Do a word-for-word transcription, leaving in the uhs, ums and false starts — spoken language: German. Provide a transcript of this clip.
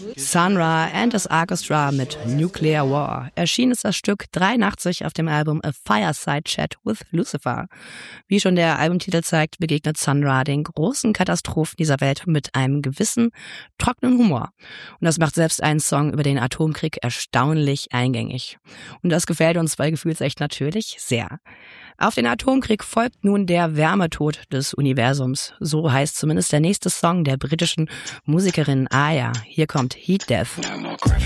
Sun Ra and his Orchestra mit Nuclear War. Erschien ist das Stück dreiundachtzig auf dem Album A Fireside Chat with Lucifer. Wie schon der Albumtitel zeigt, begegnet Sun Ra den großen Katastrophen dieser Welt mit einem gewissen, trockenen Humor. Und das macht selbst einen Song über den Atomkrieg erstaunlich eingängig. Und das gefällt uns bei Gefühlsecht natürlich sehr. Auf den Atomkrieg folgt nun der Wärmetod des Universums. So heißt zumindest der nächste Song der britischen Musikerin Aya. Hier kommt Heat Death.